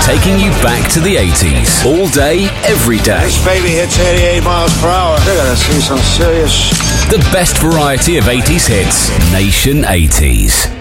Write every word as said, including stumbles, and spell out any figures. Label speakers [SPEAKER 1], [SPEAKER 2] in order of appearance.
[SPEAKER 1] taking you back to the eighties. All day, every day.
[SPEAKER 2] This baby hits eighty-eight miles per hour. They're gonna see some serious...
[SPEAKER 1] The best variety of eighties hits. Nation eighties.